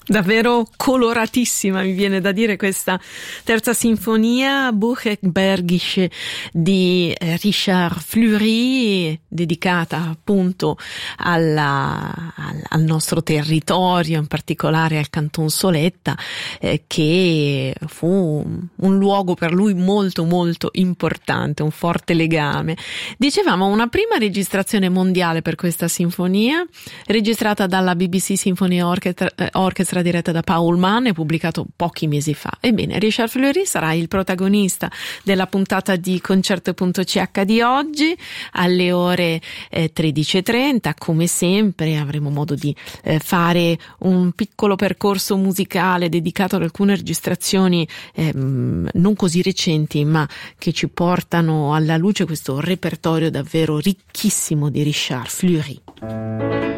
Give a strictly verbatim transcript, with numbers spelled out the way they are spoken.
Davvero coloratissima, mi viene da dire, questa terza sinfonia Buchenbergische di Richard Fleury, dedicata appunto alla, al, al nostro territorio, in particolare al Canton Soletta, eh, che fu un luogo per lui molto molto importante, un forte legame. Dicevamo, una prima registrazione mondiale per questa sinfonia, registrata dalla B B C Symphony Orchestra, eh, Orchestra diretta da Paul Mann e pubblicato pochi mesi fa. Ebbene, Richard Fleury sarà il protagonista della puntata di Concerto punto C H di oggi alle ore eh, tredici e trenta. Come sempre avremo modo di eh, fare un piccolo percorso musicale dedicato ad alcune registrazioni eh, non così recenti, ma che ci portano alla luce questo repertorio davvero ricchissimo di Richard Fleury.